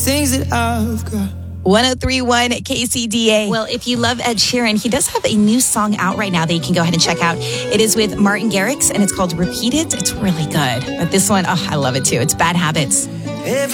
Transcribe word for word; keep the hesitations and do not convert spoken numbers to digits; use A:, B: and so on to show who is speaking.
A: Things that I've got.
B: one oh three point one K C D A.
C: Well, if you love Ed Sheeran, he does have a new song out right now that you can go ahead and check out. It is with Martin Garrix, and it's called Repeat It. It's really good. But this one, oh, I love it too. It's Bad Habits.
A: Every